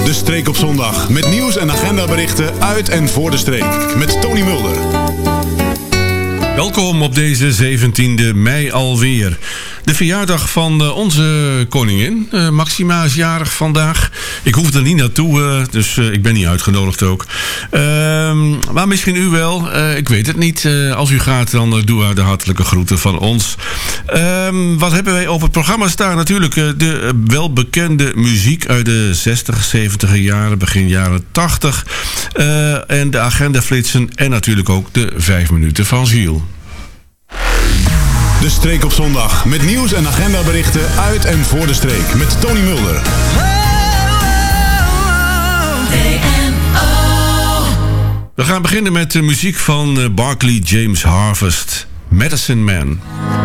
De Streek op zondag. Met nieuws en agendaberichten uit en voor de streek. Met Tony Mulder. Welkom op deze 17e mei alweer. De verjaardag van onze koningin. Maxima is jarig vandaag. Ik hoef er niet naartoe, dus ik ben niet uitgenodigd ook. Maar misschien u wel. Ik weet het niet. Als u gaat, dan doe haar de hartelijke groeten van ons. Wat hebben wij op het programma staan? Natuurlijk de welbekende muziek uit de 60, 70 jaren, begin jaren 80. En de agendaflitsen en natuurlijk ook de 5 minuten van Gilles. De Streek op zondag. Met nieuws en agendaberichten uit en voor de streek. Met Tony Mulder. We gaan beginnen met de muziek van Barclay James Harvest, Medicine Man.